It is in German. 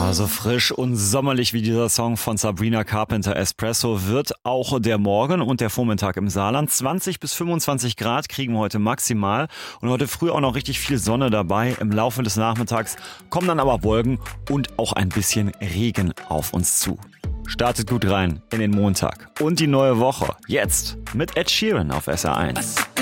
So frisch und sommerlich wie dieser Song von Sabrina Carpenter Espresso wird auch der Morgen und der Vormittag im Saarland. 20 bis 25 Grad kriegen wir heute maximal und heute früh auch noch richtig viel Sonne dabei. Im Laufe des Nachmittags kommen dann aber Wolken und auch ein bisschen Regen auf uns zu. Startet gut rein in den Montag und die neue Woche. Jetzt mit Ed Sheeran auf SR1.